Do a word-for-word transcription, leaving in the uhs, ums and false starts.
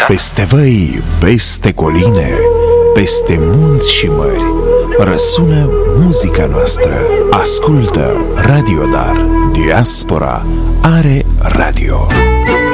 Peste văi, peste coline, peste munți și mări, răsună muzica noastră. Ascultă Radio Dar. Diaspora are radio.